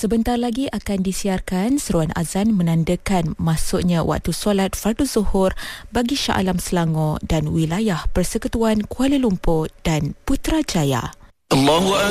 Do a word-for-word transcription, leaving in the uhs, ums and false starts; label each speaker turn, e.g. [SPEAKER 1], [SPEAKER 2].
[SPEAKER 1] Sebentar lagi akan disiarkan seruan azan menandakan masuknya waktu solat fardu zuhur bagi Shah Alam Selangor dan wilayah Persekutuan Kuala Lumpur dan Putrajaya.
[SPEAKER 2] Allahu